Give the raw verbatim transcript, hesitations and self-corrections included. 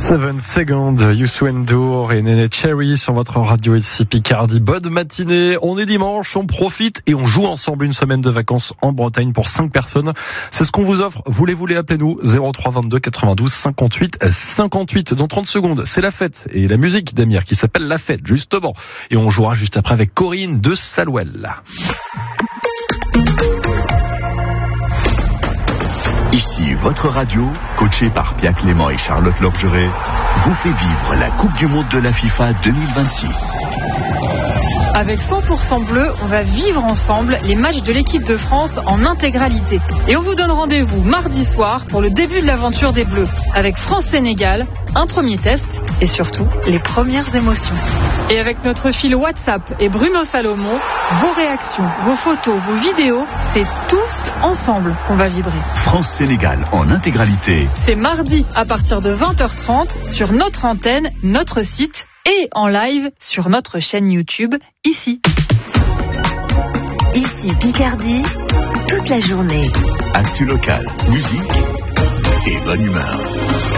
Seven Seconds, Youssou N'Dour et Néné Cherry sur votre radio ici Picardie. Bonne matinée, on est dimanche, on profite et on joue ensemble une semaine de vacances en Bretagne pour cinq personnes. C'est ce qu'on vous offre, voulez-vous les appeler nous zéro trois vingt-deux quatre-vingt-douze cinquante-huit cinquante-huit. Dans trente secondes, c'est la fête et la musique d'Amir qui s'appelle La Fête justement. Et on jouera juste après avec Corinne de Salouel. Ici, votre radio, coachée par Pierre Clément et Charlotte Lorgeret, vous fait vivre la Coupe du Monde de la FIFA deux mille vingt-six. Avec cent pour cent bleu, on va vivre ensemble les matchs de l'équipe de France en intégralité. Et on vous donne rendez-vous mardi soir pour le début de l'aventure des Bleus, avec France-Sénégal, un premier test et surtout les premières émotions. Et avec notre fil WhatsApp et Bruno Salomon, vos réactions, vos photos, vos vidéos, c'est tous ensemble qu'on va vibrer. France-Sénégal en intégralité. C'est mardi à partir de vingt heures trente sur notre antenne, notre site et en live sur notre chaîne YouTube, ici. Ici Picardie, toute la journée. Actu local, musique et bonne humeur.